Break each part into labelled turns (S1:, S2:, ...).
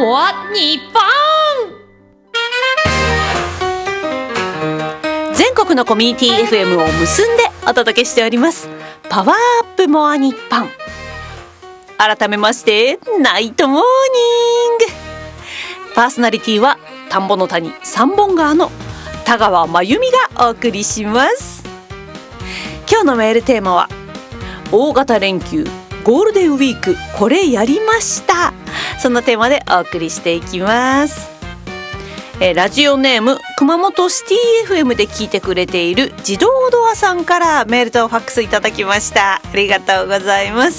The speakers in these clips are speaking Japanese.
S1: 我日本。
S2: 全国のコミュニティ FM を結んでお届けしておりますパワーアップモア日本。改めましてナイトモーニング。パーソナリティは田んぼの谷三本川の田川真由美がお送りします。今日のメールテーマは大型連休ゴールデンウィークこれやりました。そんなテーマでお送りしていきます。ラジオネーム熊本シティ FM で聞いてくれている自動ドアさんからメールとファックスいただきました。ありがとうございます。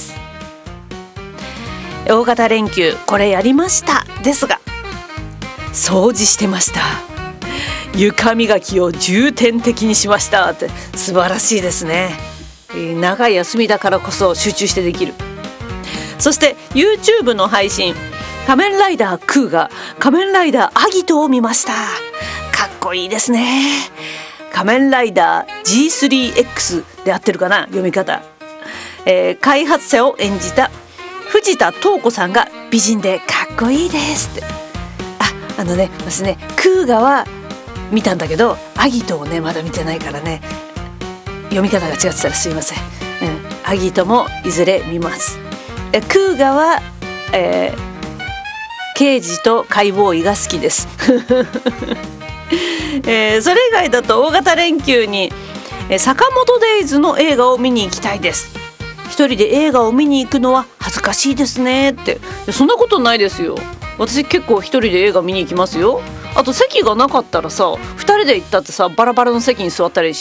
S2: 大型連休これやりましたですが、掃除してました。床磨きを重点的にしましたって素晴らしいですね。長い休みだからこそ集中してできる。そして YouTube の配信仮面ライダークーが仮面ライダーアギトを見ました。かっこいいですね。仮面ライダー G3X で合ってるかな読み方、開発者を演じた藤田東子さんが美人でかっこいいですって。私ねクーガは見たんだけどアギトをねまだ見てないからね、読み方が違ってたらすいません。アギトもいずれ見ます。クーガは、刑事とカイボーイが好きです、それ以外だと大型連休に坂本デイズの映画を見に行きたいです。一人で映画を見に行くのは恥ずかしいですねって。そんなことないですよ。私結構一人で映画見に行きますよ。あと席がなかったらさ2人で行ったってさバラバラの席に座ったり